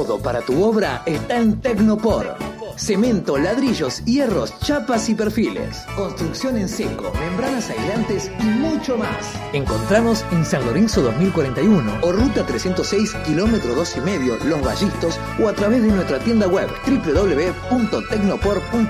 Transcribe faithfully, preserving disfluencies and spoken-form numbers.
Todo para tu obra está en Tecnopor. Cemento, ladrillos, hierros, chapas y perfiles. Construcción en seco, membranas aislantes y mucho más. Encontranos en San Lorenzo dos mil cuarenta y uno o Ruta trescientos seis, kilómetro dos y medio, Los Vallistos, o a través de nuestra tienda web doble u doble u doble u punto tecnopor punto com.